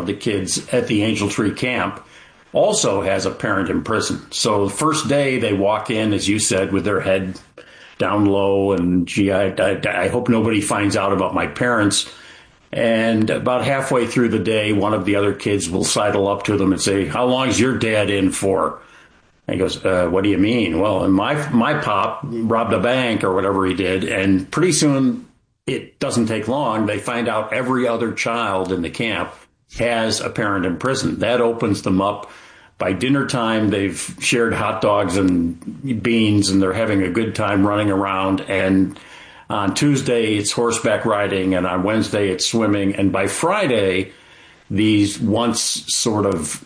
the kids at the Angel Tree camp also has a parent in prison. So the first day they walk in, as you said, with their head down low and, gee, I hope nobody finds out about my parents. And about halfway through the day, one of the other kids will sidle up to them and say, how long is your dad in for? And he goes, what do you mean? Well, my pop robbed a bank or whatever he did. And pretty soon, it doesn't take long, they find out every other child in the camp has a parent in prison. That opens them up. By dinner time, they've shared hot dogs and beans, and they're having a good time running around. And on Tuesday, it's horseback riding, and on Wednesday, it's swimming. And by Friday, these once sort of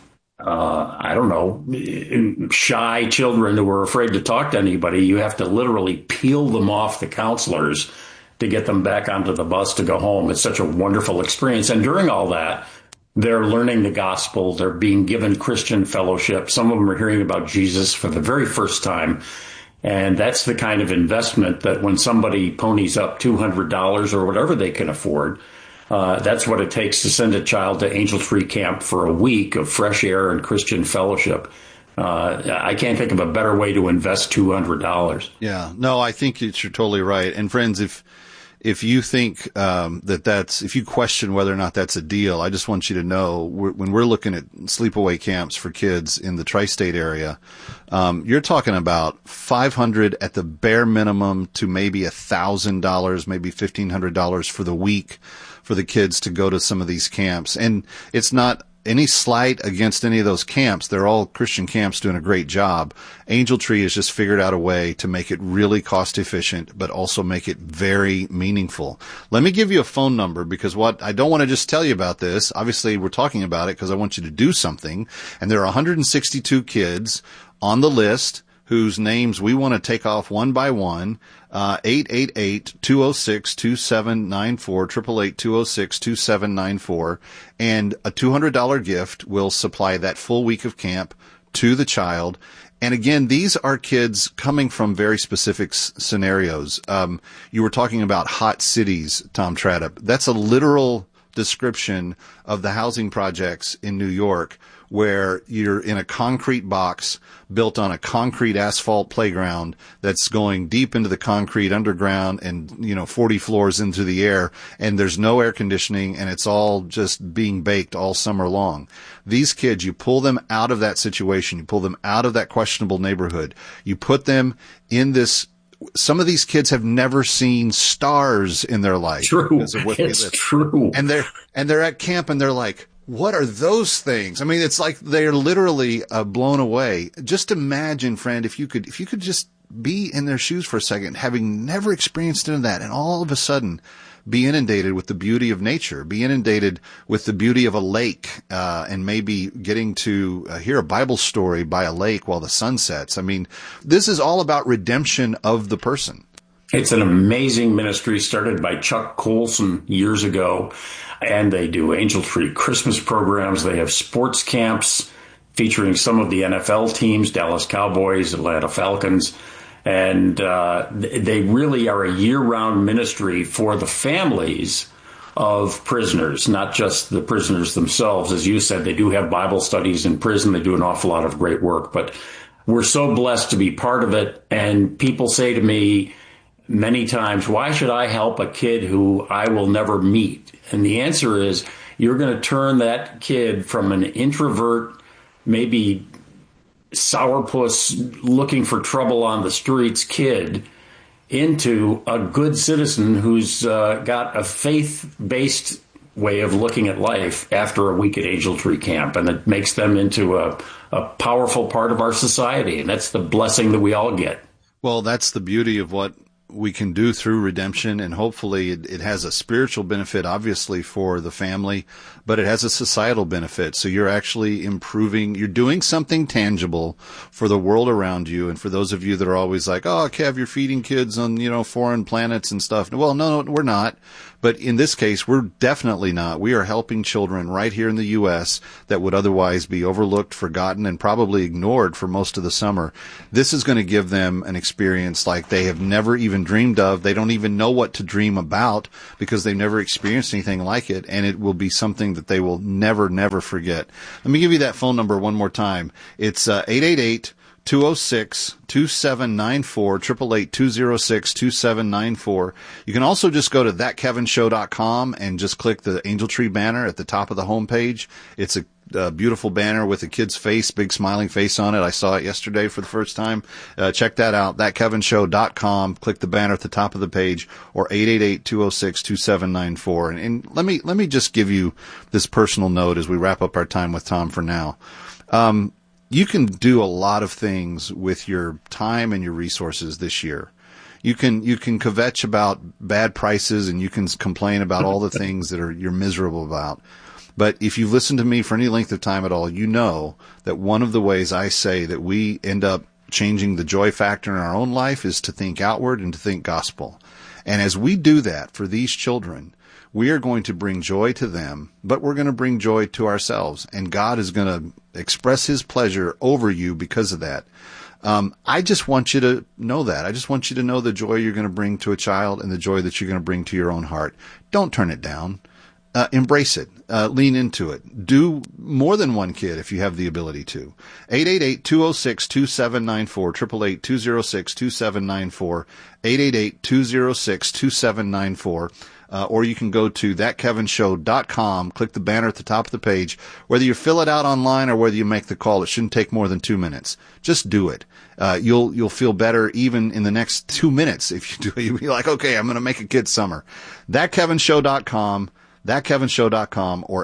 shy children who were afraid to talk to anybody, you have to literally peel them off the counselors to get them back onto the bus to go home. It's such a wonderful experience. And during all that, they're learning the gospel. They're being given Christian fellowship. Some of them are hearing about Jesus for the very first time. And that's the kind of investment that when somebody ponies up $200 or whatever they can afford, that's what it takes to send a child to Angel Tree Camp for a week of fresh air and Christian fellowship. I can't think of a better way to invest $200. Yeah, no, I think you're totally right. And friends, if you think if you question whether or not that's a deal, I just want you to know when we're looking at sleepaway camps for kids in the tri-state area, you're talking about $500 at the bare minimum to maybe $1,000, maybe $1,500 for the week for the kids to go to some of these camps. And it's not any slight against any of those camps. They're all Christian camps doing a great job. Angel Tree has just figured out a way to make it really cost efficient, but also make it very meaningful. Let me give you a phone number, because I don't want to just tell you about this. Obviously, we're talking about it because I want you to do something. And there are 162 kids on the list whose names we want to take off one by one. 888-206-2794, 888-206-2794, and a $200 gift will supply that full week of camp to the child. And again, these are kids coming from very specific scenarios. You were talking about hot cities, Tom Tradup. That's a literal description of the housing projects in New York, where you're in a concrete box built on a concrete asphalt playground that's going deep into the concrete underground and, 40 floors into the air, and there's no air conditioning, and it's all just being baked all summer long. These kids, you pull them out of that situation, you pull them out of that questionable neighborhood, you put them in this. Some of these kids have never seen stars in their life. True. It's true. And they're at camp and they're like, what are those things? I mean, it's like they're literally blown away. Just imagine, friend, if you could just be in their shoes for a second, having never experienced any of that, and all of a sudden be inundated with the beauty of nature, be inundated with the beauty of a lake, and maybe getting to hear a Bible story by a lake while the sun sets. I mean, this is all about redemption of the person. It's an amazing ministry started by Chuck Colson years ago, and they do Angel Tree Christmas programs. They have sports camps featuring some of the NFL teams, Dallas Cowboys, Atlanta Falcons, and they really are a year-round ministry for the families of prisoners, not just the prisoners themselves. As you said, they do have Bible studies in prison. They do an awful lot of great work, but we're so blessed to be part of it. And people say to me many times, why should I help a kid who I will never meet? And the answer is, you're going to turn that kid from an introvert, maybe sourpuss looking for trouble on the streets kid, into a good citizen who's got a faith-based way of looking at life after a week at Angel Tree Camp. And it makes them into a powerful part of our society. And that's the blessing that we all get. Well, that's the beauty of what we can do through redemption, and hopefully it has a spiritual benefit, obviously, for the family, but it has a societal benefit. So you're actually improving, you're doing something tangible for the world around you. And for those of you that are always like, oh, Kev, you're feeding kids on, foreign planets and stuff. Well, no, we're not. But in this case, we're definitely not. We are helping children right here in the U.S. that would otherwise be overlooked, forgotten, and probably ignored for most of the summer. This is going to give them an experience like they have never even even dreamed of. They don't even know what to dream about because they've never experienced anything like it, and it will be something that they will never, never forget. Let me give you that phone number one more time. It's 888-206-2794, 888-206-2794. You can also just go to thatkevinshow.com and just click the Angel Tree banner at the top of the homepage. It's a beautiful banner with a kid's face, big smiling face on it. I saw it yesterday for the first time. Check that out, thatkevinshow.com. Click the banner at the top of the page, or 888-206-2794. And let me just give you this personal note as we wrap up our time with Tom for now. You can do a lot of things with your time and your resources this year. You can kvetch about bad prices, and you can complain about all the things that you're miserable about. But if you've listened to me for any length of time at all, you know that one of the ways I say that we end up changing the joy factor in our own life is to think outward and to think gospel. And as we do that for these children, we are going to bring joy to them, but we're going to bring joy to ourselves. And God is going to express his pleasure over you because of that. I just want you to know that. I just want you to know the joy you're going to bring to a child and the joy that you're going to bring to your own heart. Don't turn it down. Embrace it. Lean into it. Do more than one kid if you have the ability to. 888-206-2794, 888-206-2794, 888-206-2794. Or you can go to thatkevinshow.com, click the banner at the top of the page. Whether you fill it out online or whether you make the call, it shouldn't take more than 2 minutes. Just do it. You'll feel better even in the next 2 minutes if you do it. You'll be like, okay, I'm going to make a kid's summer. Thatkevinshow.com, thatkevinshow.com, or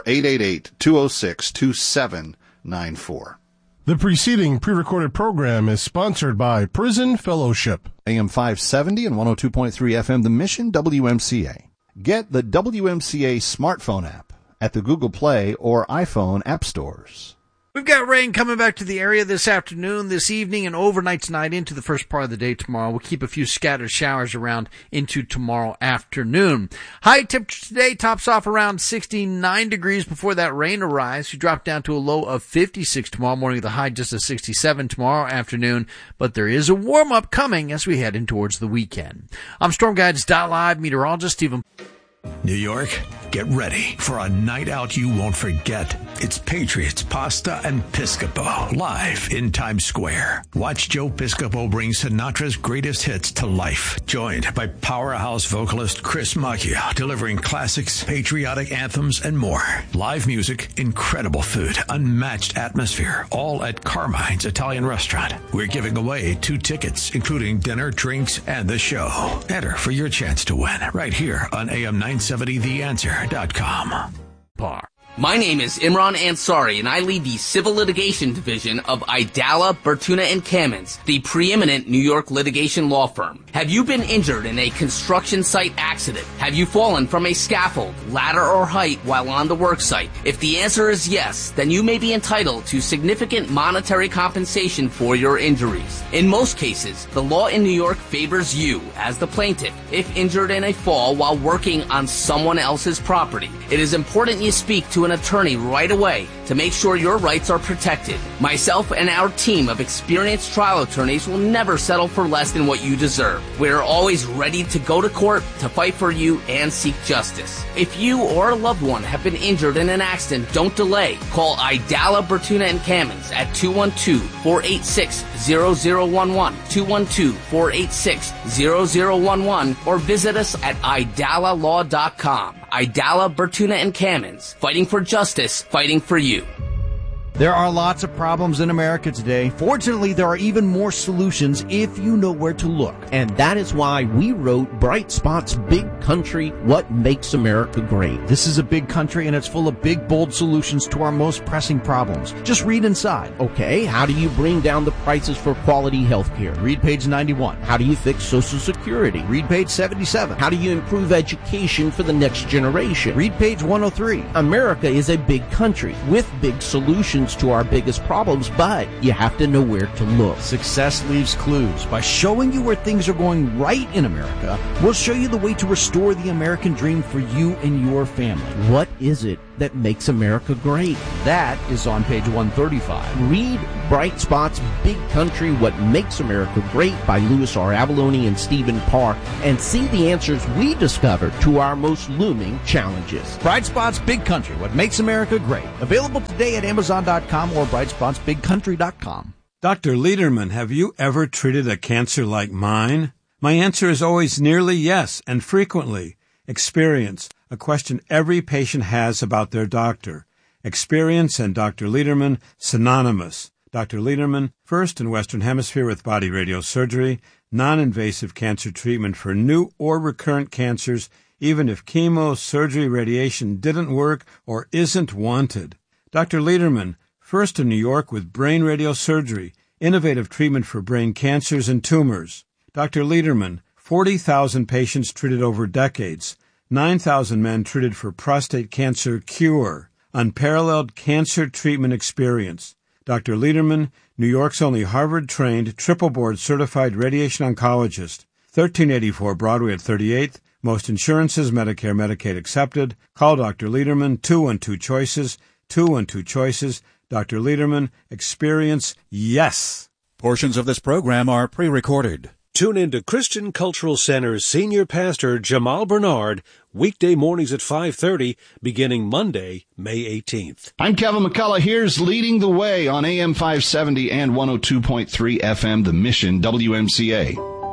888-206-2794. The preceding pre-recorded program is sponsored by Prison Fellowship. AM 570 and 102.3 FM, The Mission, WMCA. Get the WMCA smartphone app at the Google Play or iPhone app stores. We've got rain coming back to the area this afternoon, this evening, and overnight tonight into the first part of the day tomorrow. We'll keep a few scattered showers around into tomorrow afternoon. High temperature today tops off around 69 degrees before that rain arrives. We drop down to a low of 56 tomorrow morning, the high just at 67 tomorrow afternoon. But there is a warm-up coming as we head in towards the weekend. I'm StormGuides.live meteorologist Stephen. New York, get ready for a night out you won't forget. It's Patriots, Pasta, and Piscopo, live in Times Square. Watch Joe Piscopo bring Sinatra's greatest hits to life. Joined by powerhouse vocalist Chris Macchio, delivering classics, patriotic anthems, and more. Live music, incredible food, unmatched atmosphere, all at Carmine's Italian Restaurant. We're giving away 2 tickets, including dinner, drinks, and the show. Enter for your chance to win right here on AM 970theanswer.com. My name is Imran Ansari, and I lead the Civil Litigation Division of Idala, Bertuna & Kamins, the preeminent New York litigation law firm. Have you been injured in a construction site accident? Have you fallen from a scaffold, ladder, or height while on the work site? If the answer is yes, then you may be entitled to significant monetary compensation for your injuries. In most cases, the law in New York favors you as the plaintiff if injured in a fall while working on someone else's property. It is important you speak to an attorney right away to make sure your rights are protected. Myself and our team of experienced trial attorneys will never settle for less than what you deserve. We're always ready to go to court to fight for you and seek justice. If you or a loved one have been injured in an accident, don't delay. Call Idala, Bertuna & Kamins at 212-486-0011, 212-486-0011, or visit us at idalalaw.com. Idala, Bertuna & Kamins, fighting for justice, fighting for you. There are lots of problems in America today. Fortunately, there are even more solutions if you know where to look. And that is why we wrote Bright Spot's Big Country, What Makes America Great. This is a big country, and it's full of big, bold solutions to our most pressing problems. Just read inside. Okay, how do you bring down the prices for quality health care? Read page 91. How do you fix Social Security? Read page 77. How do you improve education for the next generation? Read page 103. America is a big country with big solutions to our biggest problems, but you have to know where to look. Success leaves clues. By showing you where things are going right in America, we'll show you the way to restore the American dream for you and your family. What is it that makes America great. That is on page 135. Read Bright Spots, Big Country, What Makes America Great by Louis R. Avallone and Stephen Parr, and see the answers we discovered to our most looming challenges. Bright Spots, Big Country, What Makes America Great. Available today at Amazon.com or BrightspotsBigCountry.com. Dr. Lederman, have you ever treated a cancer like mine? My answer is always nearly yes, and frequently. Experience, a question every patient has about their doctor. Experience and Dr. Lederman, synonymous. Dr. Lederman, first in Western Hemisphere with body radiosurgery, non-invasive cancer treatment for new or recurrent cancers, even if chemo, surgery, radiation didn't work or isn't wanted. Dr. Lederman, first in New York with brain radiosurgery, innovative treatment for brain cancers and tumors. Dr. Lederman, 40,000 patients treated over decades, 9,000 men treated for prostate cancer cure, unparalleled cancer treatment experience. Dr. Lederman, New York's only Harvard-trained, triple-board certified radiation oncologist, 1384 Broadway at 38th, most insurances, Medicare, Medicaid accepted. Call Dr. Lederman, 212-CHOICES, 212-CHOICES. Dr. Lederman, experience, yes. Portions of this program are pre-recorded. Tune in to Christian Cultural Center's Senior Pastor Jamal Bernard, weekday mornings at 5:30, beginning Monday, May 18th. I'm Kevin McCullough. Here's Leading the Way on AM 570 and 102.3 FM, The Mission, WMCA.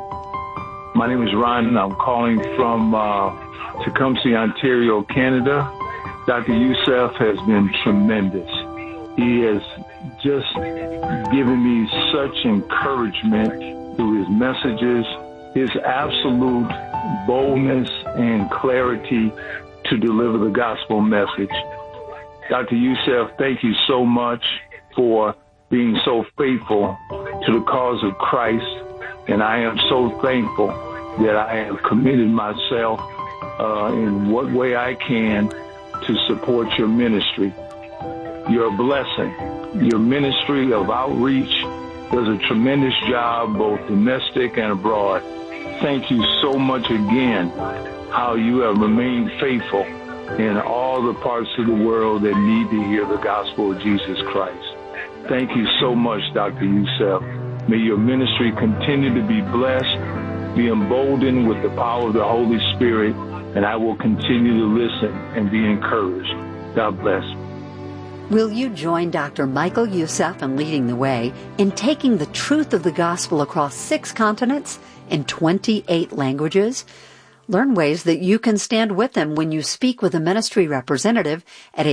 My name is Ron, and I'm calling from Tecumseh, Ontario, Canada. Dr. Youssef has been tremendous. He has just given me such encouragement through his messages, his absolute boldness and clarity to deliver the gospel message. Dr. Youssef, thank you so much for being so faithful to the cause of Christ, and I am so thankful that I have committed myself in what way I can to support your ministry. You're a blessing. Your ministry of outreach does a tremendous job, both domestic and abroad. Thank you so much again, how you have remained faithful in all the parts of the world that need to hear the gospel of Jesus Christ. Thank you so much, Dr. Youssef. May your ministry continue to be blessed, be emboldened with the power of the Holy Spirit, and I will continue to listen and be encouraged. God bless. Will you join Dr. Michael Youssef in Leading the Way in taking the truth of the gospel across 6 continents in 28 languages? Learn ways that you can stand with him when you speak with a ministry representative at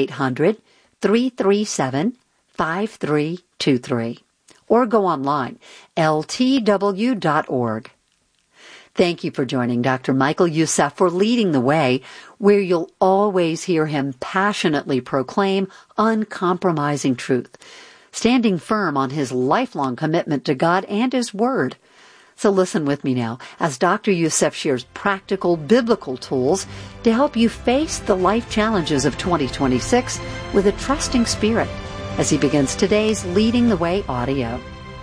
800-337-5323 or go online, ltw.org. Thank you for joining Dr. Michael Youssef for Leading the Way, where you'll always hear him passionately proclaim uncompromising truth, standing firm on his lifelong commitment to God and His Word. So listen with me now as Dr. Youssef shares practical biblical tools to help you face the life challenges of 2026 with a trusting spirit as he begins today's Leading the Way audio.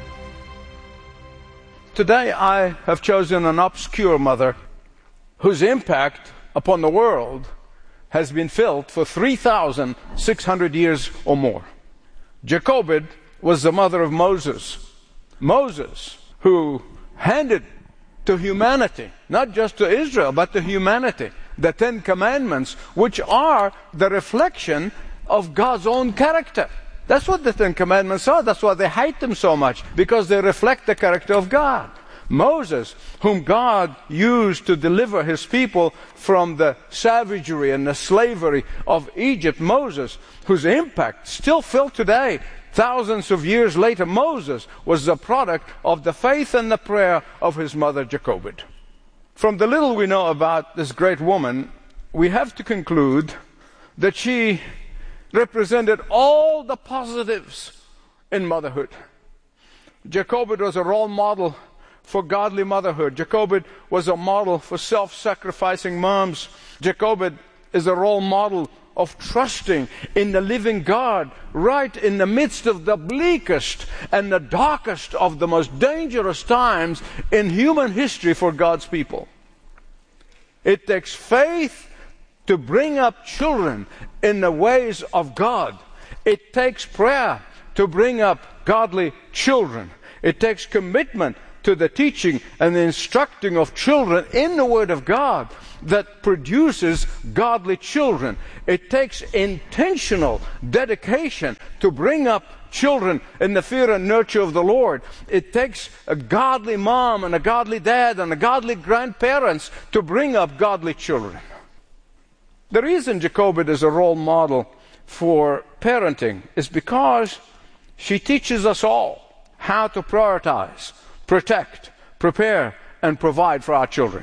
Today I have chosen an obscure mother whose impact upon the world has been felt for 3,600 years or more. Jochebed was the mother of Moses. Moses, who handed to humanity, not just to Israel, but to humanity, the 10 Commandments, which are the reflection of God's own character. That's what the 10 Commandments are. That's why they hate them so much, because they reflect the character of God. Moses, whom God used to deliver his people from the savagery and the slavery of Egypt. Moses, whose impact still felt today, thousands of years later. Moses was the product of the faith and the prayer of his mother Jochebed. From the little we know about this great woman, we have to conclude that she represented all the positives in motherhood. Jochebed was a role model for godly motherhood. Jochebed was a model for self-sacrificing moms. Jochebed is a role model of trusting in the living God right in the midst of the bleakest and the darkest of the most dangerous times in human history for God's people. It takes faith to bring up children in the ways of God. It takes prayer to bring up godly children. It takes commitment to the teaching and the instructing of children in the Word of God that produces godly children. It takes intentional dedication to bring up children in the fear and nurture of the Lord. It takes a godly mom and a godly dad and a godly grandparents to bring up godly children. The reason Jochebed is a role model for parenting is because she teaches us all how to prioritize, protect, prepare, and provide for our children.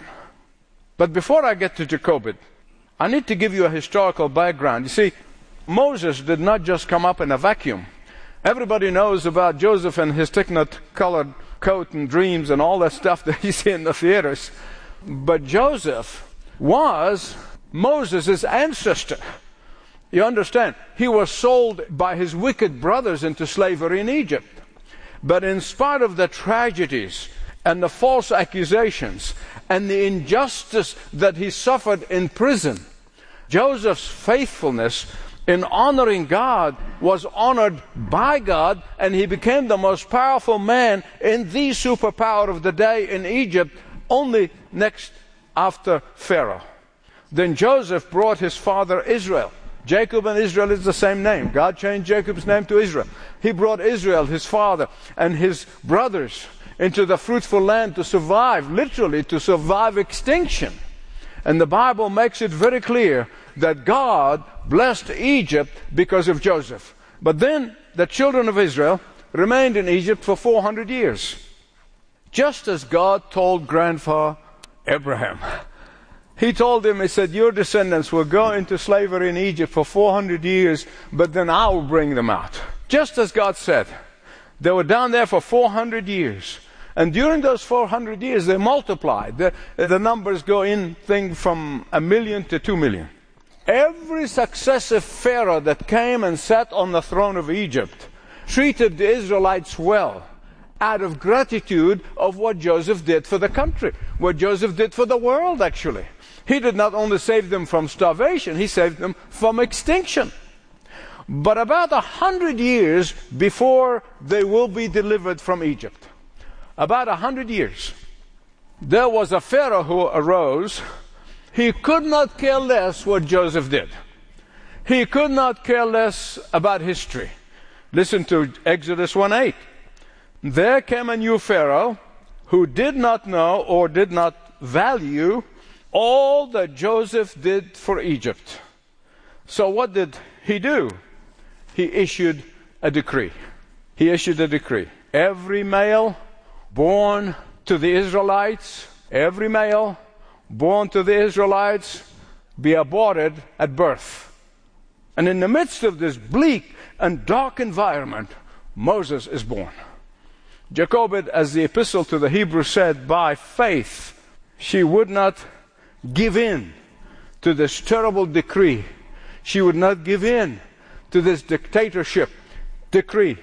But before I get to Jochebed, I need to give you a historical background. You see, Moses did not just come up in a vacuum. Everybody knows about Joseph and his technicolor coat and dreams and all that stuff that you see in the theaters. But Joseph was Moses' ancestor. You understand? He was sold by his wicked brothers into slavery in Egypt. But in spite of the tragedies and the false accusations and the injustice that he suffered in prison, Joseph's faithfulness in honoring God was honored by God, and he became the most powerful man in the superpower of the day in Egypt, only next after Pharaoh. Then Joseph brought his father Israel. Jacob and Israel is the same name. God changed Jacob's name to Israel. He brought Israel, his father, and his brothers into the fruitful land to survive, literally to survive extinction. And the Bible makes it very clear that God blessed Egypt because of Joseph. But then the children of Israel remained in Egypt for 400 years. Just as God told grandfather Abraham. He told him, he said, your descendants will go into slavery in Egypt for 400 years, but then I will bring them out. Just as God said. They were down there for 400 years. And during those 400 years, they multiplied. The numbers go in thing from 1 million to 2 million. Every successive Pharaoh that came and sat on the throne of Egypt treated the Israelites well, out of gratitude of what Joseph did for the country, what Joseph did for the world, actually. He did not only save them from starvation, he saved them from extinction. But about 100 years before they will be delivered from Egypt, about 100 years, there was a Pharaoh who arose. He could not care less what Joseph did. He could not care less about history. Listen to Exodus 1:8. There came a new Pharaoh who did not know or did not value all that Joseph did for Egypt. So what did he do? He issued a decree. He issued a decree. Every male born to the Israelites, every male born to the Israelites, be aborted at birth. And in the midst of this bleak and dark environment, Moses is born. Jochebed, as the epistle to the Hebrews said, by faith, she would not give in to this terrible decree. She would not give in to this dictatorship decree.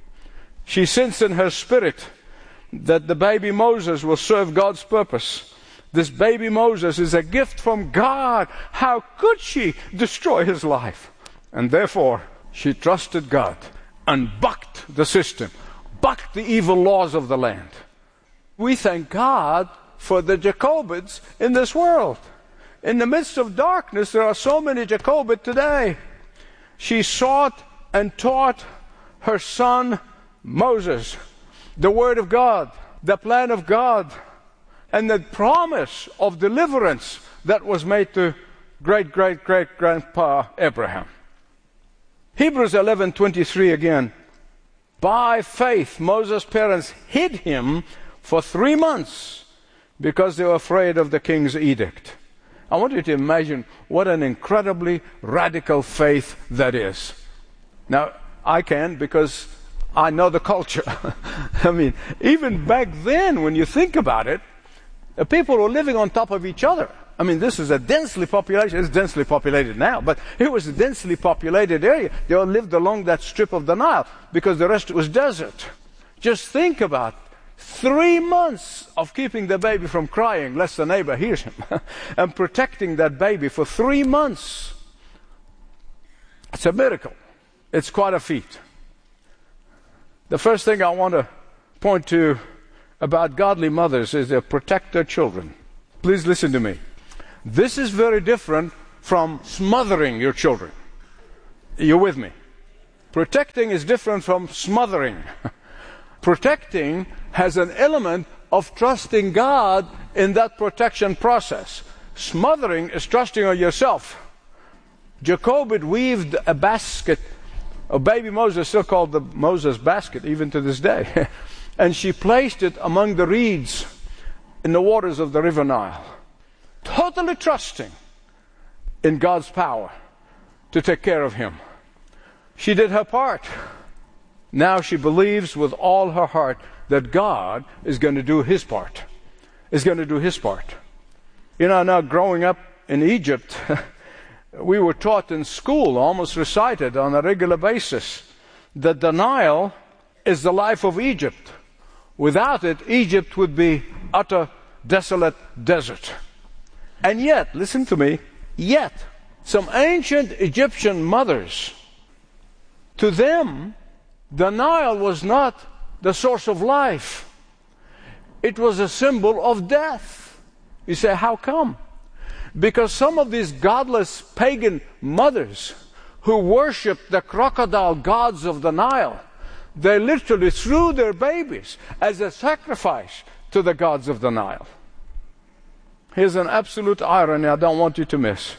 She sensed in her spirit that the baby Moses will serve God's purpose. This baby Moses is a gift from God. How could she destroy his life? And therefore, she trusted God and bucked the system, bucked the evil laws of the land. We thank God for the Jochebeds in this world. In the midst of darkness, there are so many Jochebed today. She sought and taught her son Moses the Word of God, the plan of God, and the promise of deliverance that was made to great-great-great-grandpa Abraham. Hebrews 11:23 again. By faith, Moses' parents hid him for 3 months because they were afraid of the king's edict. I want you to imagine what an incredibly radical faith that is. Now, I can because I know the culture. I mean, even back then, when you think about it, people were living on top of each other. I mean, this is a densely populated, it's densely populated now, but it was a densely populated area. They all lived along that strip of the Nile because the rest was desert. Just think about 3 months of keeping the baby from crying, lest the neighbor hears him, and protecting that baby for 3 months. It's a miracle. It's quite a feat. The first thing I want to point to about godly mothers is they protect their children. Please listen to me. This is very different from smothering your children. You're with me? Protecting is different from smothering. Protecting has an element of trusting God in that protection process. Smothering is trusting on yourself. Jacob had weaved a basket. A baby Moses, still called the Moses basket, even to this day. And she placed it among the reeds in the waters of the river Nile. Totally trusting in God's power to take care of him. She did her part. Now she believes with all her heart that God is going to do his part. Is going to do his part. You know, now growing up in Egypt, we were taught in school, almost recited on a regular basis, that the Nile is the life of Egypt. Without it, Egypt would be utter, desolate desert. And yet, listen to me, yet, some ancient Egyptian mothers, to them, the Nile was not the source of life. It was a symbol of death. You say, how come? Because some of these godless pagan mothers who worshiped the crocodile gods of the Nile, they literally threw their babies as a sacrifice to the gods of the Nile. Here's an absolute irony I don't want you to miss.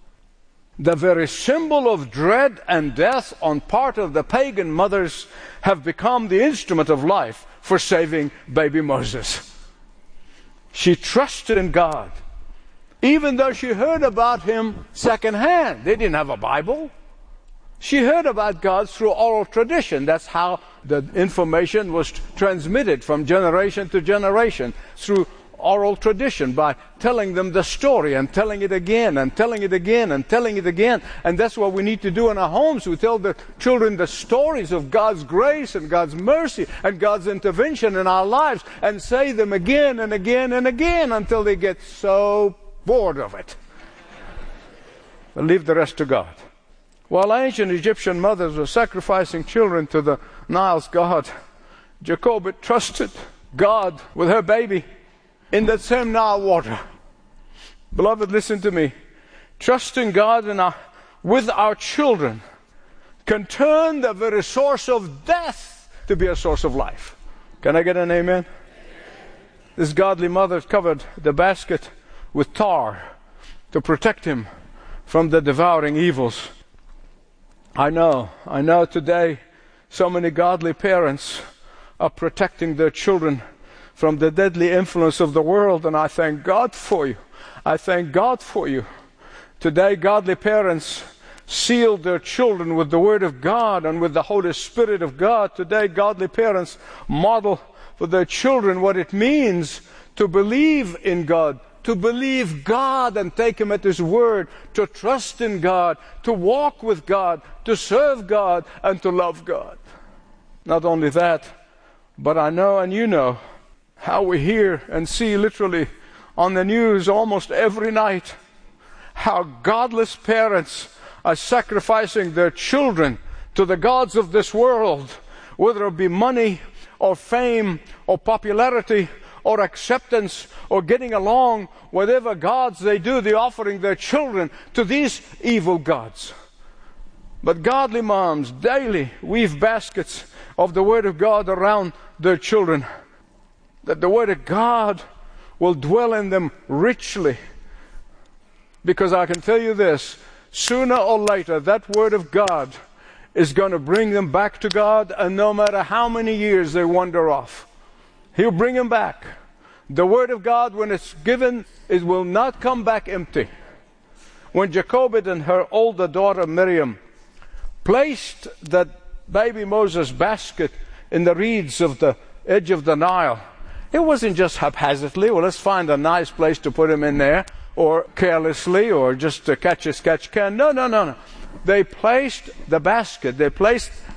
The very symbol of dread and death on part of the pagan mothers have become the instrument of life for saving baby Moses. She trusted in God, even though she heard about him secondhand. They didn't have a Bible. She heard about God through oral tradition. That's how the information was transmitted from generation to generation, through oral tradition, by telling them the story and telling it again and telling it again and telling it again. And that's what we need to do in our homes. We tell the children the stories of God's grace and God's mercy and God's intervention in our lives, and say them again and again and again until they get so bored of it. But leave the rest to God. While ancient Egyptian mothers were sacrificing children to the Nile's god, Jacob trusted God with her baby in that same Nile water. Beloved, listen to me. Trusting God with our children can turn the very source of death to be a source of life. Can I get an amen? This godly mother covered the basket with tar to protect him from the devouring evils. I know today so many godly parents are protecting their children from the deadly influence of the world, and I thank God for you. I thank God for you. Today, godly parents seal their children with the Word of God and with the Holy Spirit of God. Today, godly parents model for their children what it means to believe in God, to believe God and take Him at His word, to trust in God, to walk with God, to serve God, and to love God. Not only that, but I know and you know how we hear and see literally on the news almost every night how godless parents are sacrificing their children to the gods of this world, whether it be money or fame or popularity or acceptance or getting along, whatever gods they do, they're offering their children to these evil gods. But godly moms daily weave baskets of the Word of God around their children, that the Word of God will dwell in them richly. Because I can tell you this, sooner or later that Word of God is going to bring them back to God, and no matter how many years they wander off, He'll bring them back. The Word of God, when it's given, it will not come back empty. When Jochebed and her older daughter Miriam placed that baby Moses basket in the reeds of the edge of the Nile, it wasn't just haphazardly, well, let's find a nice place to put him in there, or carelessly, or just to catch a sketch can. No. They placed the basket, they placed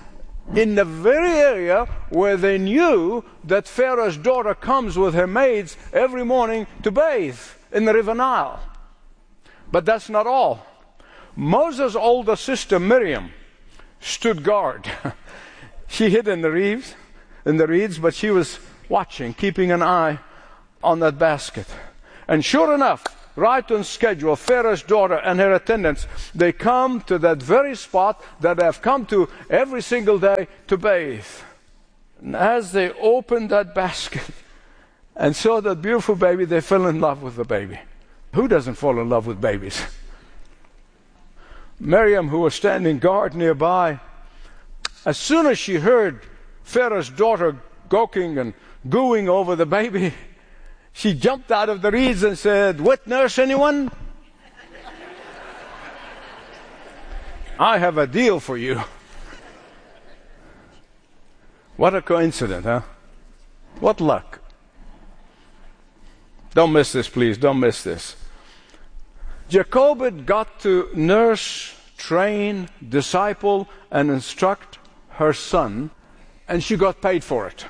in the very area where they knew that Pharaoh's daughter comes with her maids every morning to bathe in the river Nile. But that's not all. Moses' older sister Miriam stood guard. She hid in the reeds, but she was watching, keeping an eye on that basket. And sure enough, right on schedule, Pharaoh's daughter and her attendants, they come to that very spot that they've come to every single day to bathe. And as they opened that basket and saw that beautiful baby, they fell in love with the baby. Who doesn't fall in love with babies? Miriam, who was standing guard nearby, as soon as she heard Pharaoh's daughter gawking and gooing over the baby, she jumped out of the reeds and said, "Wet nurse, anyone? I have a deal for you." What a coincidence, huh? What luck. Don't miss this, please. Don't miss this. Jochebed got to nurse, train, disciple, and instruct her son, and she got paid for it.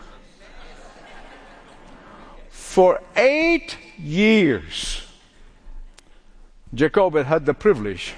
For 8 years, Jochebed had the privilege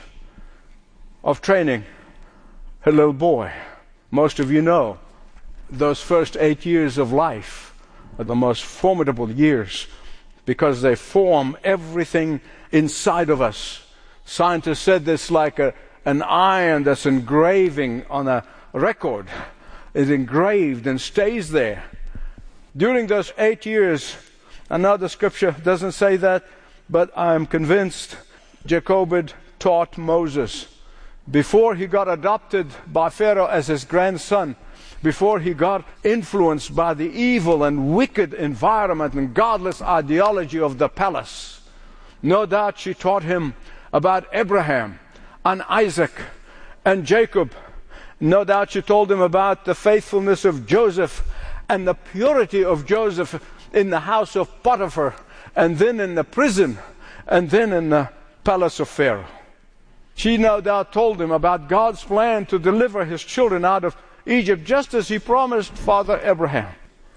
of training her little boy. Most of you know those first 8 years of life are the most formidable years because they form everything inside of us. Scientists said this like an iron that's engraving on a record. Is engraved and stays there. During those 8 years, I know the scripture doesn't say that, but I'm convinced Jochebed taught Moses. Before he got adopted by Pharaoh as his grandson, before he got influenced by the evil and wicked environment and godless ideology of the palace, no doubt she taught him about Abraham and Isaac and Jacob. No doubt she told him about the faithfulness of Joseph and the purity of Joseph in the house of Potiphar, and then in the prison, and then in the palace of Pharaoh. She no doubt told him about God's plan to deliver his children out of Egypt, just as he promised Father Abraham.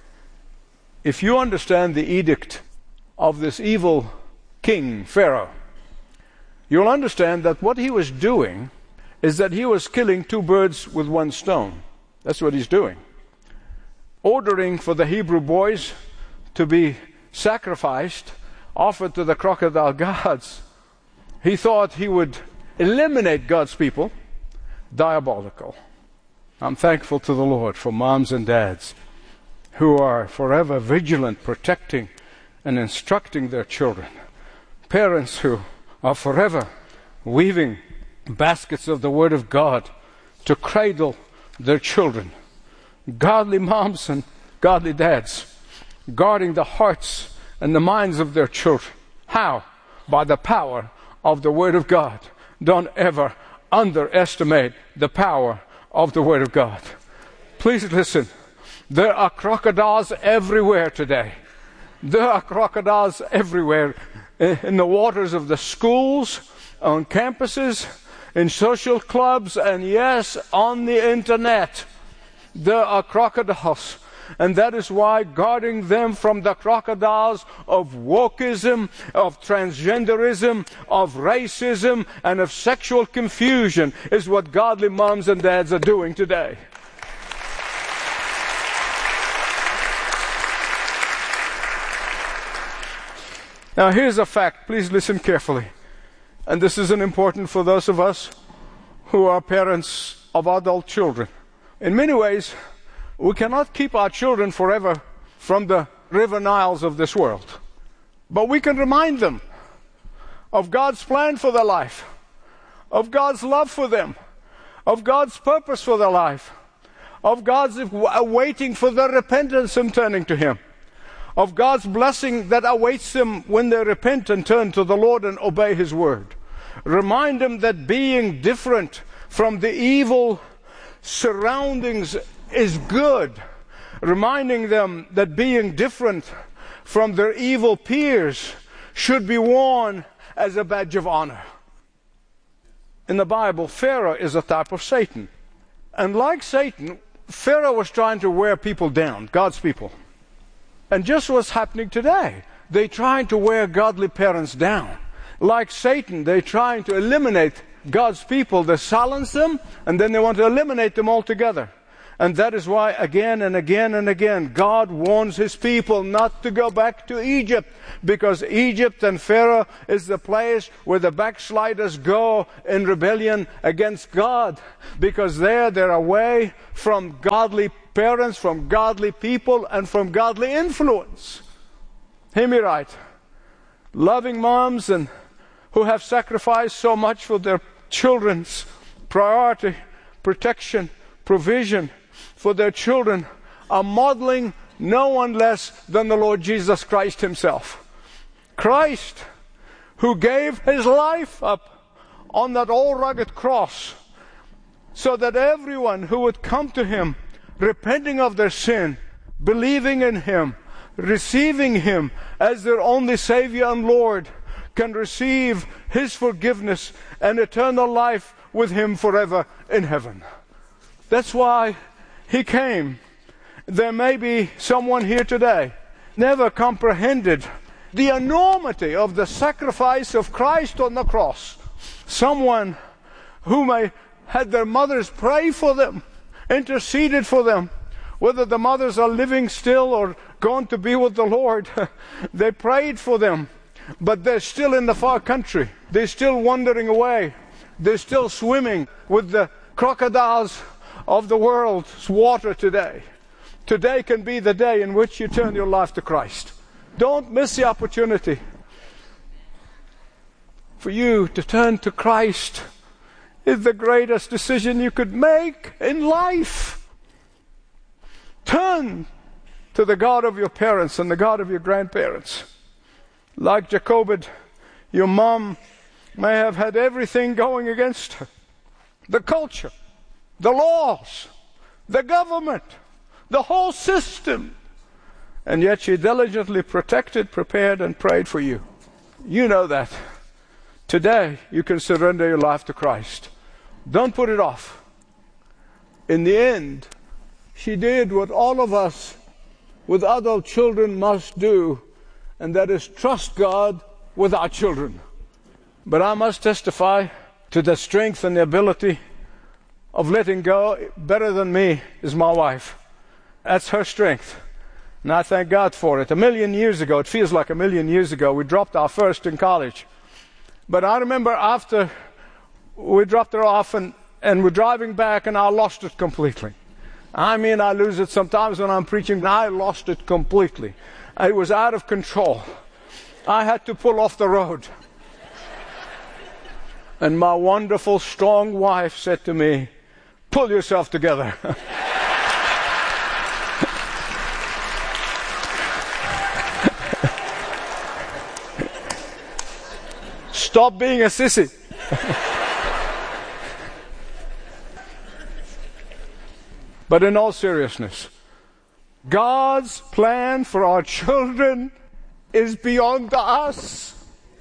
If you understand the edict of this evil king, Pharaoh, you'll understand that what he was doing is that he was killing 2 birds with 1 stone. That's what he's doing. Ordering for the Hebrew boys to be sacrificed, offered to the crocodile gods. He thought he would eliminate God's people. Diabolical. I'm thankful to the Lord for moms and dads who are forever vigilant, protecting and instructing their children. Parents who are forever weaving baskets of the Word of God to cradle their children. Godly moms and godly dads guarding the hearts and the minds of their children. How? By the power of the Word of God. Don't ever underestimate the power of the Word of God. Please listen. There are crocodiles everywhere today. There are crocodiles everywhere. In the waters of the schools, on campuses, in social clubs, and yes, on the internet. There are crocodiles. And that is why guarding them from the crocodiles of wokeism, of transgenderism, of racism, and of sexual confusion is what godly moms and dads are doing today. Now here's a fact. Please listen carefully. And this is important for those of us who are parents of adult children. In many ways, we cannot keep our children forever from the river Niles of this world. But we can remind them of God's plan for their life, of God's love for them, of God's purpose for their life, of God's waiting for their repentance and turning to Him, of God's blessing that awaits them when they repent and turn to the Lord and obey His word. Remind them that being different from the evil surroundings is good. Reminding them that being different from their evil peers should be worn as a badge of honor. In the Bible, Pharaoh is a type of Satan. And like Satan, Pharaoh was trying to wear people down, God's people. And just what's happening today. They're trying to wear godly parents down. Like Satan, they're trying to eliminate God's people. They silence them, and then they want to eliminate them altogether. And that is why again and again and again, God warns His people not to go back to Egypt, because Egypt and Pharaoh is the place where the backsliders go in rebellion against God, because they're away from godly parents, from godly people, and from godly influence. Hear me right. Loving moms and who have sacrificed so much for their children's priority, protection, provision for their children are modeling no one less than the Lord Jesus Christ Himself. Christ, who gave His life up on that old rugged cross so that everyone who would come to Him, repenting of their sin, believing in Him, receiving Him as their only Savior and Lord, can receive His forgiveness and eternal life with Him forever in heaven. That's why He came. There may be someone here today never comprehended the enormity of the sacrifice of Christ on the cross. Someone who may had their mothers pray for them, interceded for them, whether the mothers are living still or gone to be with the Lord. They prayed for them, but they're still in the far country. They're still wandering away. They're still swimming with the crocodiles of the world's water today. Today can be the day in which you turn your life to Christ. Don't miss the opportunity for you to turn to Christ. Is the greatest decision you could make in life. Turn to the God of your parents and the God of your grandparents. Like Jacobed, your mom may have had everything going against her. The culture, the laws, the government, the whole system. And yet she diligently protected, prepared, and prayed for you. You know that. Today, you can surrender your life to Christ. Don't put it off. In the end, she did what all of us with adult children must do, and that is trust God with our children. But I must testify to the strength and the ability of letting go. Better than me is my wife. That's her strength. And I thank God for it. 1,000,000 years ago, it feels like 1,000,000 years ago, we dropped our first in college. But I remember after we dropped her off and we're driving back, and I lost it completely. I mean, I lose it sometimes when I'm preaching. I lost it completely. It was out of control. I had to pull off the road. And my wonderful, strong wife said to me, "Pull yourself together." Stop being a sissy. But in all seriousness, God's plan for our children is beyond us.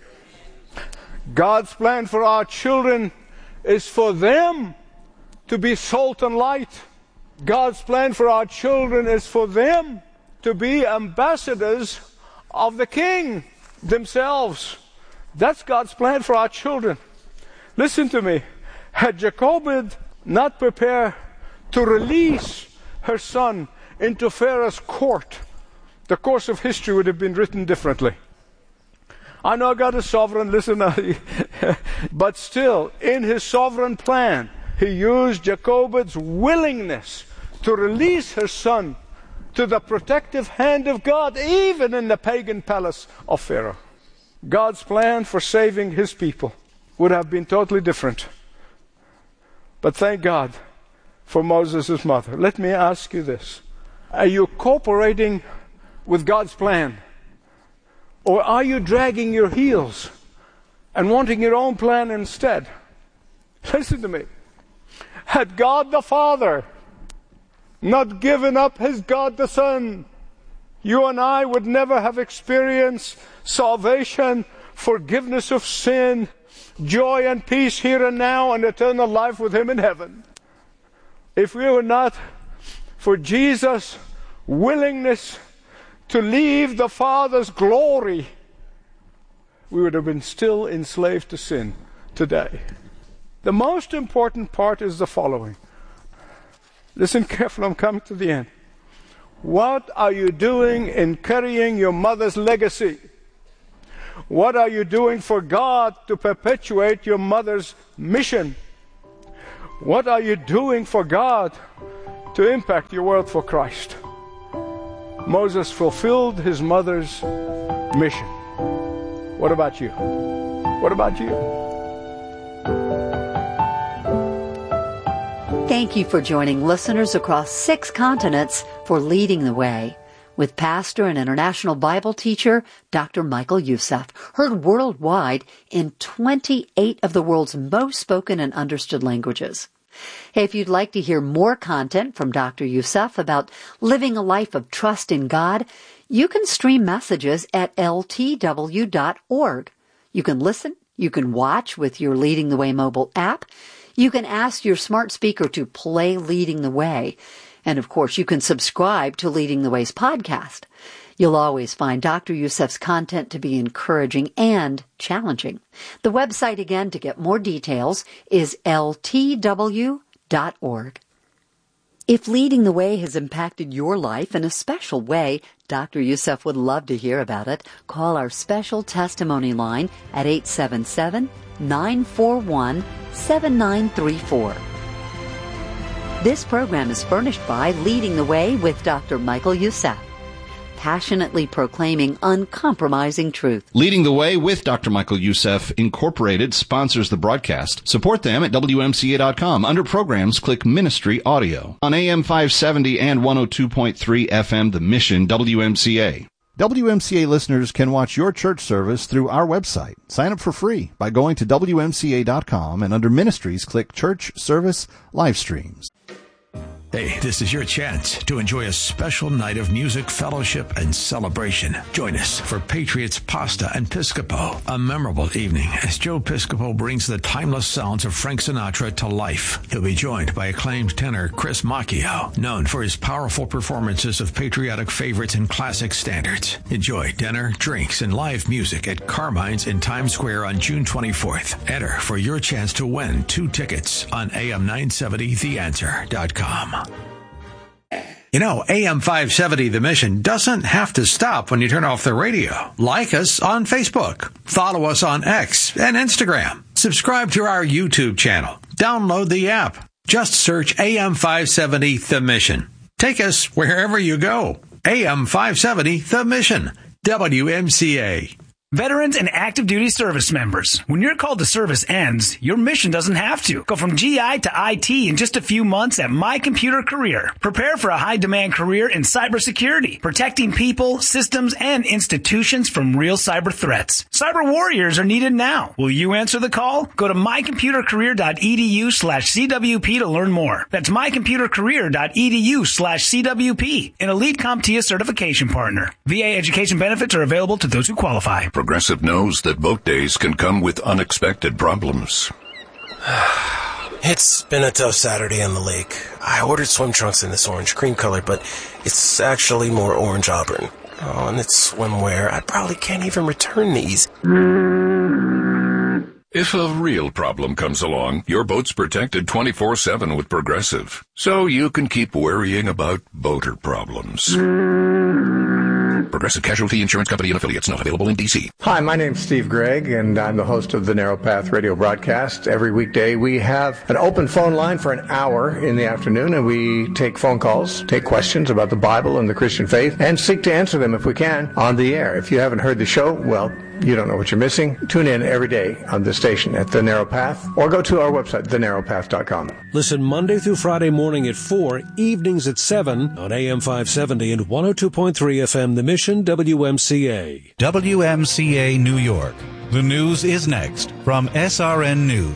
God's plan for our children is for them to be salt and light. God's plan for our children is for them to be ambassadors of the King themselves. That's God's plan for our children. Listen to me. Had Jacobed not prepared to release her son into Pharaoh's court, the course of history would have been written differently. I know God is sovereign, listen, but still, in His sovereign plan, He used Jacobed's willingness to release her son to the protective hand of God, even in the pagan palace of Pharaoh. God's plan for saving His people would have been totally different. But thank God for Moses' mother. Let me ask you this. Are you cooperating with God's plan? Or are you dragging your heels and wanting your own plan instead? Listen to me. Had God the Father not given up His God the Son, you and I would never have experienced salvation, forgiveness of sin, joy and peace here and now, and eternal life with Him in heaven. If we were not for Jesus' willingness to leave the Father's glory, we would have been still enslaved to sin today. The most important part is the following. Listen carefully, I'm coming to the end. What are you doing in carrying your mother's legacy? What are you doing for God to perpetuate your mother's mission? What are you doing for God to impact your world for Christ? Moses fulfilled his mother's mission. What about you? What about you? Thank you for joining listeners across 6 continents for Leading the Way with pastor and international Bible teacher Dr. Michael Youssef, heard worldwide in 28 of the world's most spoken and understood languages. Hey, if you'd like to hear more content from Dr. Youssef about living a life of trust in God, you can stream messages at ltw.org. You can listen, you can watch with your Leading the Way mobile app. You can ask your smart speaker to play Leading the Way. And of course, you can subscribe to Leading the Way's podcast. You'll always find Dr. Youssef's content to be encouraging and challenging. The website again to get more details is ltw.org. If Leading the Way has impacted your life in a special way, Dr. Youssef would love to hear about it. Call our special testimony line at 877-941-7934. This program is furnished by Leading the Way with Dr. Michael Youssef, passionately proclaiming uncompromising truth. Leading the Way with Dr. Michael Youssef Incorporated sponsors the broadcast. Support them at WMCA.com. Under programs, click Ministry Audio. On AM 570 and 102.3 FM, The Mission, WMCA. WMCA listeners can watch your church service through our website. Sign up for free by going to WMCA.com and under Ministries, click Church Service Live Streams. Hey, this is your chance to enjoy a special night of music, fellowship, and celebration. Join us for Patriots Pasta and Piscopo, a memorable evening as Joe Piscopo brings the timeless sounds of Frank Sinatra to life. He'll be joined by acclaimed tenor Chris Macchio, known for his powerful performances of patriotic favorites and classic standards. Enjoy dinner, drinks, and live music at Carmine's in Times Square on June 24th. Enter for your chance to win 2 tickets on am970theanswer.com. You know, AM 570 The Mission doesn't have to stop when you turn off the radio. Like us on Facebook. Follow us on X and Instagram. Subscribe to our YouTube channel. Download the app. Just search AM 570 The Mission. Take us wherever you go. AM 570 The Mission. WMCA. Veterans and active duty service members, when your call to service ends, your mission doesn't have to. Go from GI to IT in just a few months at My Computer Career. Prepare for a high-demand career in cybersecurity, protecting people, systems, and institutions from real cyber threats. Cyber warriors are needed now. Will you answer the call? Go to mycomputercareer.edu/CWP to learn more. That's mycomputercareer.edu/CWP, an Elite CompTIA certification partner. VA education benefits are available to those who qualify. Progressive knows that boat days can come with unexpected problems. It's been a tough Saturday on the lake. I ordered swim trunks in this orange cream color, but it's actually more orange auburn. Oh, and it's swimwear. I probably can't even return these. If a real problem comes along, your boat's protected 24/7 with Progressive, so you can keep worrying about boater problems. Progressive Casualty Insurance Company and affiliates, not available in D.C. Hi, my name's Steve Gregg, and I'm the host of the Narrow Path radio broadcast. Every weekday we have an open phone line for an hour in the afternoon, and we take phone calls, take questions about the Bible and the Christian faith, and seek to answer them if we can on the air. If you haven't heard the show, well, you don't know what you're missing. Tune in every day on the station at The Narrow Path, or go to our website, thenarrowpath.com. Listen Monday through Friday morning at 4, evenings at 7 on AM 570 and 102.3 FM, The Mission, WMCA. WMCA New York. The news is next from SRN News.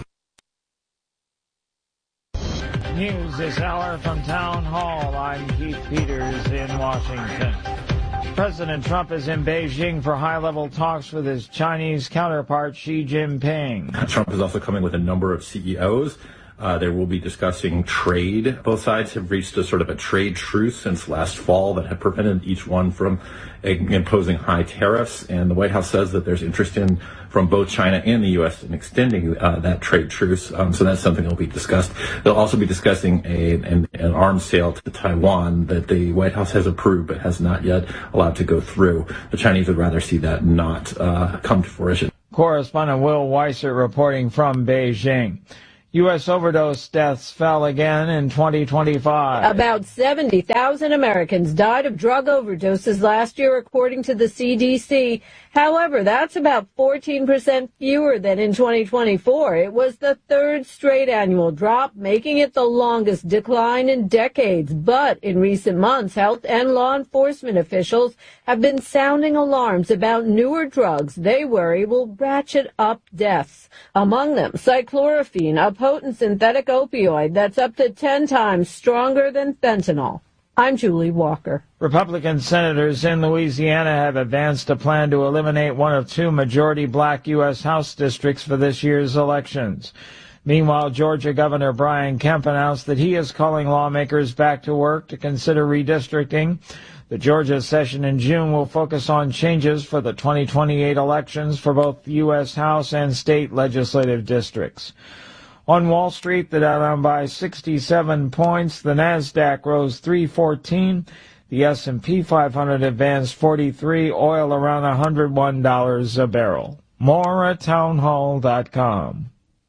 News this hour from Town Hall. I'm Keith Peters in Washington. President Trump is in Beijing for high-level talks with his Chinese counterpart Xi Jinping. Trump is also coming with a number of CEOs They will be discussing trade. Both sides have reached a sort of a trade truce since last fall that have prevented each one from imposing high tariffs. And the White House says that there's interest from both China and the U.S. in extending that trade truce. So that's something that will be discussed. They'll also be discussing an arms sale to Taiwan that the White House has approved but has not yet allowed to go through. The Chinese would rather see that not come to fruition. Correspondent Will Weiser reporting from Beijing. U.S. overdose deaths fell again in 2025. About 70,000 Americans died of drug overdoses last year, according to the CDC. However, that's about 14% fewer than in 2024. It was the third straight annual drop, making it the longest decline in decades. But in recent months, health and law enforcement officials have been sounding alarms about newer drugs they worry will ratchet up deaths. Among them, cyclorphine, a potent synthetic opioid that's up to 10 times stronger than fentanyl. I'm Julie Walker. Republican senators in Louisiana have advanced a plan to eliminate one of two majority black U.S. House districts for this year's elections. Meanwhile, Georgia Governor Brian Kemp announced that he is calling lawmakers back to work to consider redistricting. The Georgia session in June will focus on changes for the 2028 elections for both U.S. House and state legislative districts. On Wall Street, the Dow down by 67 points. The Nasdaq rose 314. The S&P 500 advanced 43. Oil around $101 a barrel. More at townhall.com.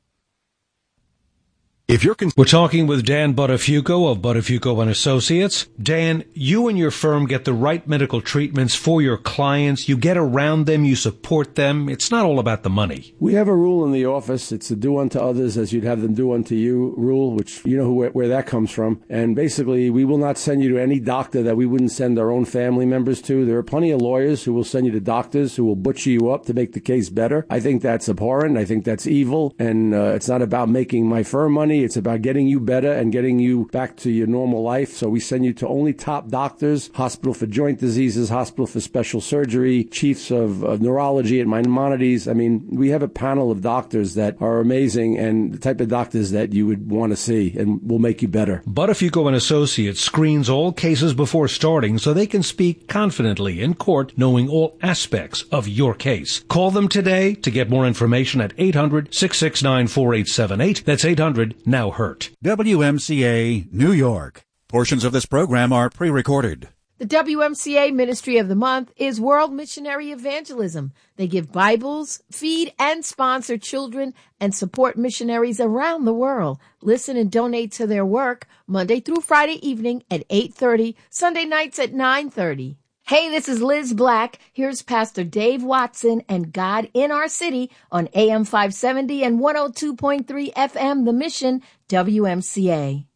We're talking with Dan Buttafuoco of Buttafuoco and Associates. Dan, you and your firm get the right medical treatments for your clients. You get around them. You support them. It's not all about the money. We have a rule in the office. It's a do unto others as you'd have them do unto you rule, which you know where that comes from. And basically, we will not send you to any doctor that we wouldn't send our own family members to. There are plenty of lawyers who will send you to doctors who will butcher you up to make the case better. I think that's abhorrent. I think that's evil. And it's not about making my firm money. It's about getting you better and getting you back to your normal life. So we send you to only top doctors, Hospital for Joint Diseases, Hospital for Special Surgery, chiefs of neurology at Maimonides. I mean, we have a panel of doctors that are amazing and the type of doctors that you would want to see and will make you better. Buttafuoco and Associates screens all cases before starting so they can speak confidently in court, knowing all aspects of your case. Call them today to get more information at 800-669-4878. That's 800-NOW-HURT. WMCA, New York. Portions of this program are pre-recorded. The WMCA Ministry of the Month is World Missionary Evangelism. They give Bibles, feed and sponsor children, and support missionaries around the world. Listen and donate to their work Monday through Friday evening at 8:30, Sunday nights at 9:30. Hey, this is Liz Black. Here's Pastor Dave Watson and God in Our City on AM 570 and 102.3 FM, The Mission, WMCA.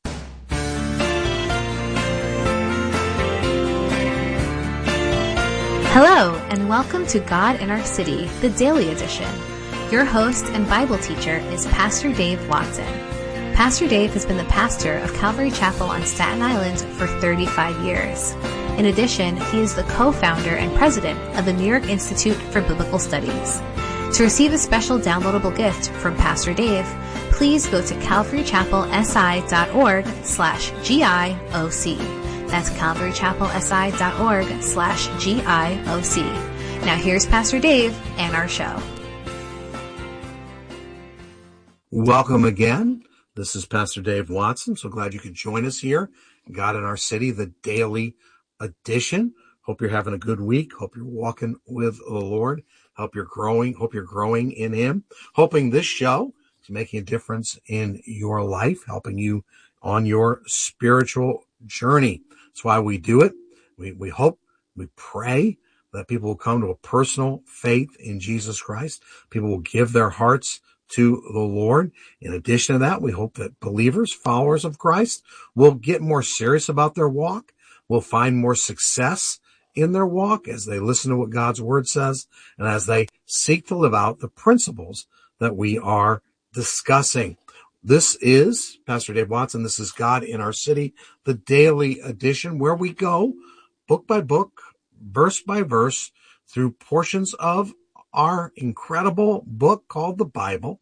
Hello, and welcome to God in Our City, the Daily Edition. Your host and Bible teacher is Pastor Dave Watson. Pastor Dave has been the pastor of Calvary Chapel on Staten Island for 35 years. In addition, he is the co-founder and president of the New York Institute for Biblical Studies. To receive a special downloadable gift from Pastor Dave, please go to calvarychapelsi.org/GIOC. That's calvarychapelsi.org/GIOC. Now here's Pastor Dave and our show. Welcome again. This is Pastor Dave Watson. So glad you could join us here. God in Our City, the Daily Edition. Hope you're having a good week. Hope you're walking with the Lord. Hope you're growing in Him. Hoping this show is making a difference in your life, helping you on your spiritual journey. That's why we do it. We hope, we pray that people will come to a personal faith in Jesus Christ. People will give their hearts to the Lord. In addition to that, we hope that believers, followers of Christ, will get more serious about their walk, will find more success in their walk as they listen to what God's Word says and as they seek to live out the principles that we are discussing. This is Pastor Dave Watson. This is God in Our City, the Daily Edition, where we go book by book, verse by verse, through portions of our incredible book called the Bible.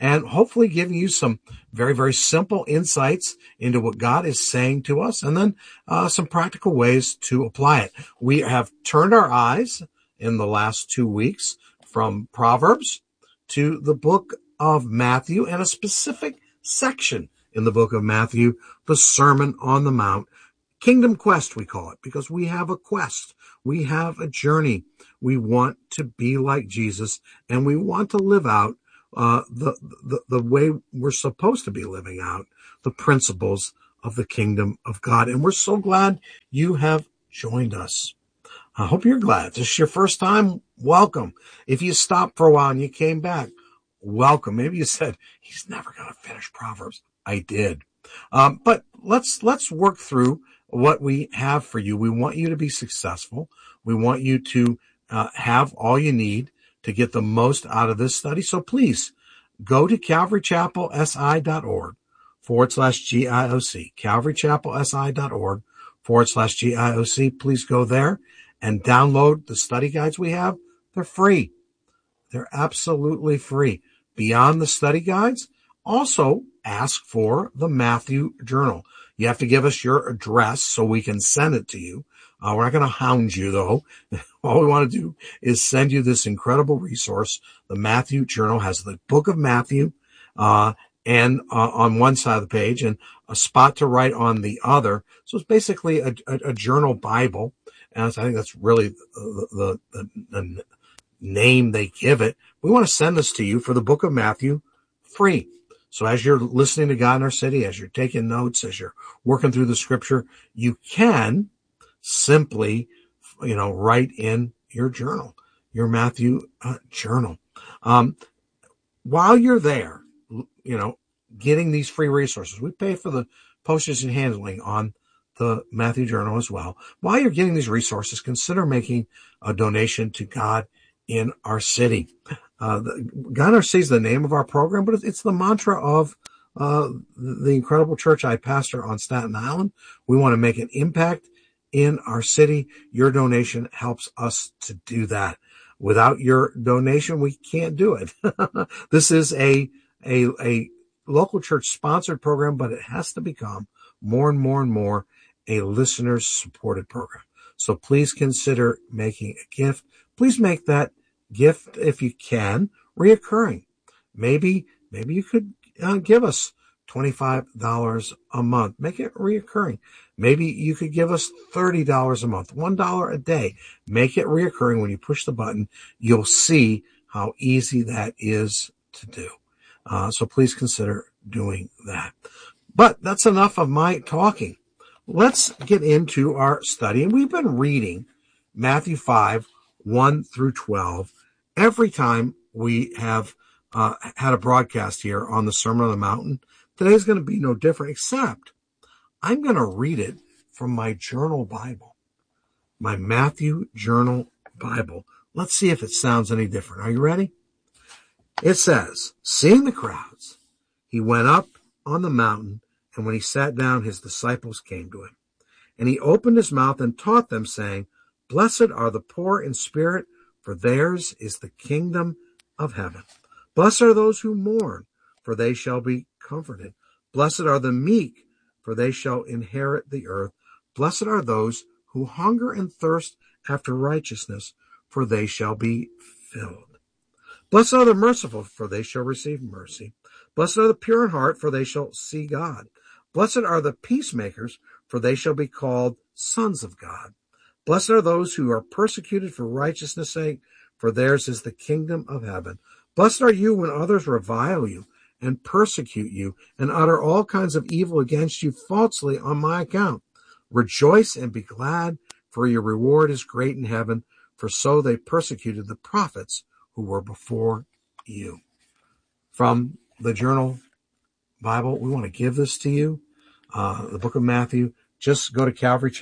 and hopefully giving you some very, very simple insights into what God is saying to us, and then some practical ways to apply it. We have turned our eyes in the last 2 weeks from Proverbs to the book of Matthew, and a specific section in the book of Matthew, the Sermon on the Mount. Kingdom Quest, we call it, because we have a quest. We have a journey. We want to be like Jesus, and we want to live out the way we're supposed to be living out the principles of the kingdom of God. And we're so glad you have joined us. I hope you're glad. If this is your first time, welcome. If you stopped for a while and you came back, welcome. Maybe you said, he's never going to finish Proverbs. I did. But let's work through what we have for you. We want you to be successful. We want you to have all you need to get the most out of this study. So please go to calvarychapelsi.org/GIOC, calvarychapelsi.org/GIOC. Please go there and download the study guides we have. They're free. They're absolutely free. Beyond the study guides, also ask for the Matthew Journal. You have to give us your address so we can send it to you. We're not going to hound you, though. All we want to do is send you this incredible resource. The Matthew Journal has the book of Matthew and on one side of the page and a spot to write on the other. So it's basically a journal Bible. And I think that's really the name they give it. We want to send this to you for the book of Matthew free. So as you're listening to God in Our City, as you're taking notes, as you're working through the scripture, you can simply, write in your journal, your Matthew journal. While you're there, getting these free resources, we pay for the postage and handling on the Matthew Journal as well. While you're getting these resources, consider making a donation to God in Our City. God in Our City is the name of our program, but it's the mantra of the incredible church I pastor on Staten Island. We want to make an impact in our city. Your donation helps us to do that. Without your donation, we can't do it. This is a local church sponsored program, but it has to become more and more and more a listeners supported program. So please consider making a gift. Please make that gift, if you can, reoccurring. Maybe you could give us $25 a month. Make it reoccurring. Maybe you could give us $30 a month, $1 a day. Make it reoccurring. When you push the button, you'll see how easy that is to do. So please consider doing that. But that's enough of my talking. Let's get into our study. And we've been reading Matthew 5, 1 through 12. Every time we have had a broadcast here on the Sermon on the Mountain, today's going to be no different, except I'm going to read it from my journal Bible, my Matthew Journal Bible. Let's see if it sounds any different. Are you ready? It says, seeing the crowds, he went up on the mountain, and when he sat down, his disciples came to him. And he opened his mouth and taught them, saying, Blessed are the poor in spirit, for theirs is the kingdom of heaven. Blessed are those who mourn, for they shall be comforted. Blessed are the meek, for they shall inherit the earth. Blessed are those who hunger and thirst after righteousness, for they shall be filled. Blessed are the merciful, for they shall receive mercy. Blessed are the pure in heart, for they shall see God. Blessed are the peacemakers, for they shall be called sons of God. Blessed are those who are persecuted for righteousness' sake, for theirs is the kingdom of heaven. Blessed are you when others revile you and persecute you and utter all kinds of evil against you falsely on my account. Rejoice and be glad, for your reward is great in heaven, for so they persecuted the prophets who were before you. From the Journal Bible, we want to give this to you, the book of Matthew. Just go to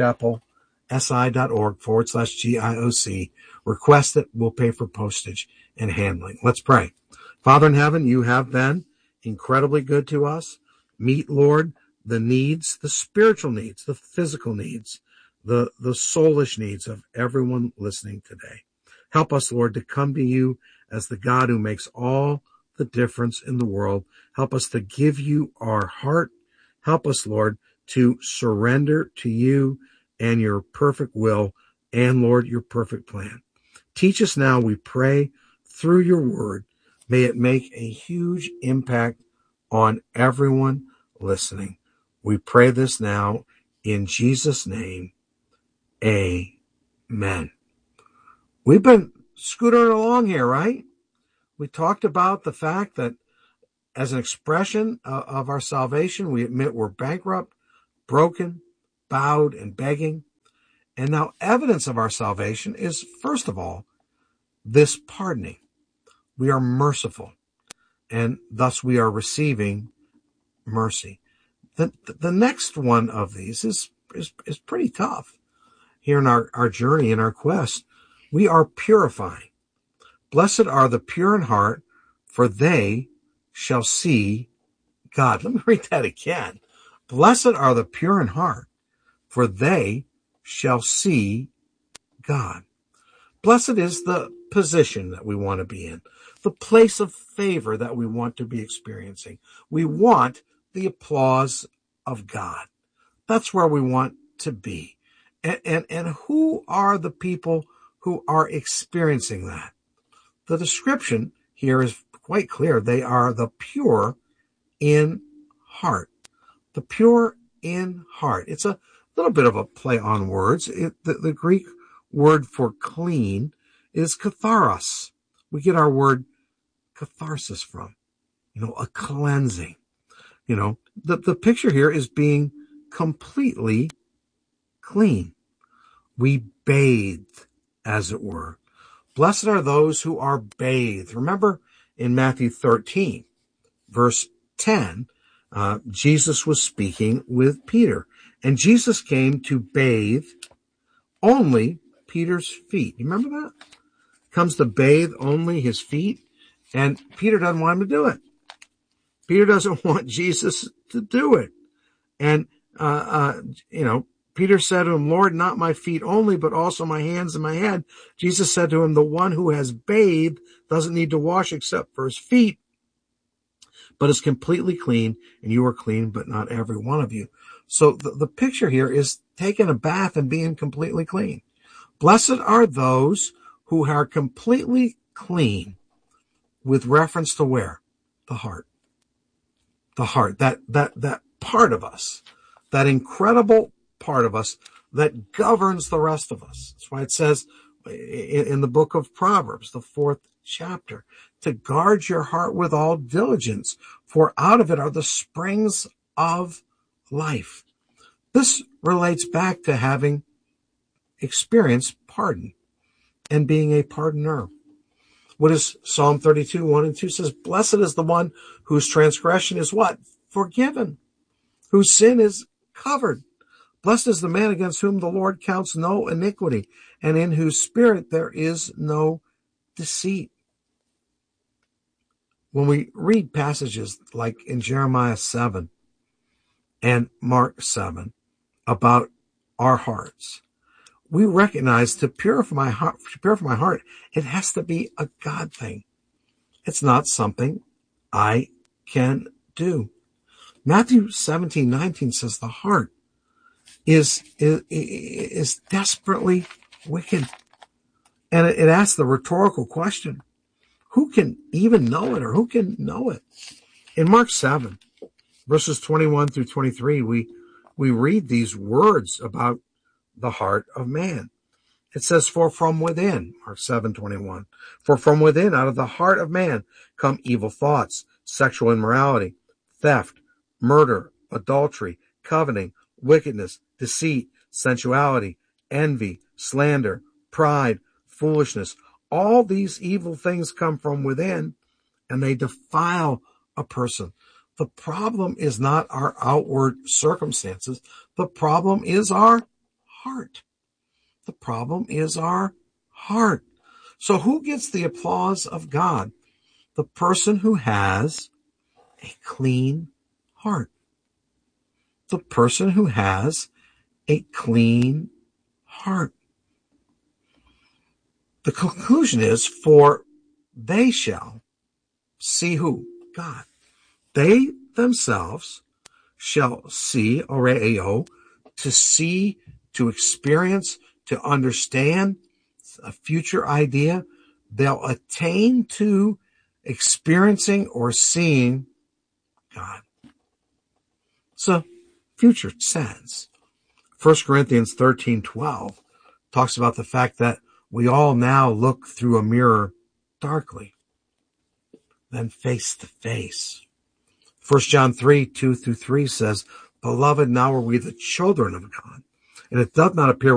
calvarychapelsi.org/GIOC. Request it. We'll pay for postage and handling. Let's pray. Father in heaven, you have been incredibly good to us. Meet, Lord, the needs, the spiritual needs, the physical needs, the soulish needs of everyone listening today. Help us, Lord, to come to you as the God who makes all the difference in the world. Help us to give you our heart. Help us, Lord, to surrender to you and your perfect will and, Lord, your perfect plan. Teach us now, we pray, through your word. May it make a huge impact on everyone listening. We pray this now in Jesus' name. Amen. We've been scootering along here, right? We talked about the fact that as an expression of our salvation, we admit we're bankrupt, broken, bowed, and begging. And now evidence of our salvation is, first of all, this pardoning. We are merciful, and thus we are receiving mercy. The next one of these is pretty tough. Here in our journey, in our quest, we are purifying. Blessed are the pure in heart, for they shall see God. Let me read that again. Blessed are the pure in heart, for they shall see God. Blessed is the position that we want to be in, the place of favor that we want to be experiencing. We want the applause of God. That's where we want to be. And who are the people who are experiencing that? The description here is quite clear. They are the pure in heart. The pure in heart. It's a little bit of a play on words. The Greek word for clean is katharos. We get our word catharsis from, a cleansing. The picture here is being completely clean. We bathe, as it were. Blessed are those who are bathed. Remember in Matthew 13, verse 10, Jesus was speaking with Peter, and Jesus came to bathe only Peter's feet. You remember that? Comes to bathe only his feet, and Peter doesn't want him to do it. Peter doesn't want Jesus to do it. And, Peter said to him, Lord, not my feet only, but also my hands and my head. Jesus said to him, the one who has bathed doesn't need to wash except for his feet, but is completely clean, and you are clean, but not every one of you. So the picture here is taking a bath and being completely clean. Blessed are those who are completely clean with reference to where? The heart. The heart, that part of us, that incredible part of us that governs the rest of us. That's why it says in the book of Proverbs, the 4th chapter, to guard your heart with all diligence, for out of it are the springs of life. This relates back to having experienced pardon and being a pardoner. What is Psalm 32, 1 and 2 says, blessed is the one whose transgression is what? Forgiven, whose sin is covered. Blessed is the man against whom the Lord counts no iniquity, and in whose spirit there is no deceit. When we read passages like in Jeremiah 7 and Mark 7 about our hearts, we recognize to purify my heart, it has to be a God thing. It's not something I can do. Matthew 17:19 says the heart is desperately wicked. And it asks the rhetorical question, who can even know it, or who can know it? In Mark 7, verses 21 through 23, we read these words about the heart of man. It says, for from within, Mark 7:21, for from within, out of the heart of man, come evil thoughts, sexual immorality, theft, murder, adultery, coveting, wickedness, deceit, sensuality, envy, slander, pride, foolishness. All these evil things come from within, and they defile a person. The problem is not our outward circumstances. The problem is our heart. The problem is our heart. So who gets the applause of God? The person who has a clean heart. The person who has a clean heart. The conclusion is, for they shall See who? God. They themselves shall see, oreo, to see, to experience, to understand a future idea. They'll attain to experiencing or seeing God. It's a future sense. 1 Corinthians 13:12 talks about the fact that we all now look through a mirror darkly, then face to face. 1 John 3:2-3 says, Beloved, now are we the children of God, and it doth not appear